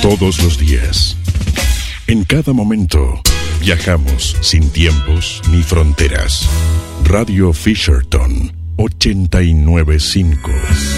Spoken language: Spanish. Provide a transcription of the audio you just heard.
Todos los días, en cada momento, viajamos sin tiempos ni fronteras. Radio Fisherton 895.